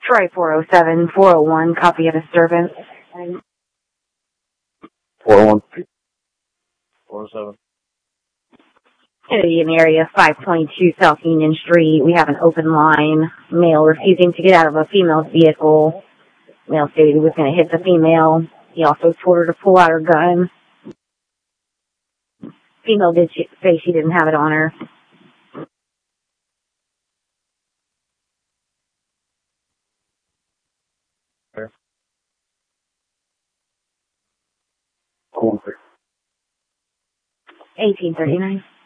Troy 407, 401, copy of disturbance. 401. 407. In the area 522 South Union Street, we have an open line. Male refusing to get out of a female's vehicle. Male stated he was going to hit the female. He also told her to pull out her gun. Female did say she didn't have it on her. Where? 1839.